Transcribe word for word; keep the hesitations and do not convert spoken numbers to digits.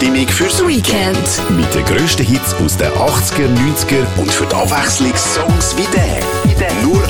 Stimmung fürs Weekend. Mit den grössten Hits aus den achtziger, neunziger und für die Abwechslung Songs wie der. Nur